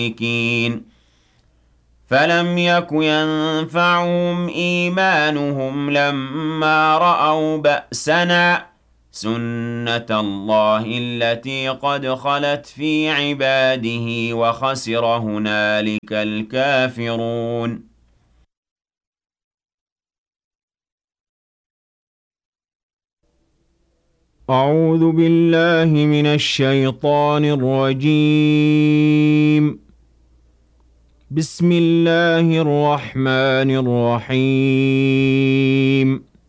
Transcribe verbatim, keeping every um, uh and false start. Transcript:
المشركين فلم يك ينفعهم إيمانهم لما رأوا بأسنا سنة الله التي قد خلت في عباده وخسر هنالك الكافرون. أعوذ بالله من الشيطان الرجيم. بسم الله الرحمن الرحيم.